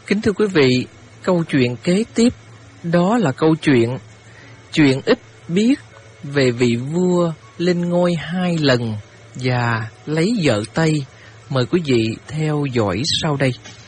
Kính thưa quý vị, câu chuyện kế tiếp đó là câu chuyện ít biết về vị vua lên ngôi 2 lần và lấy vợ Tây. Mời quý vị theo dõi sau đây.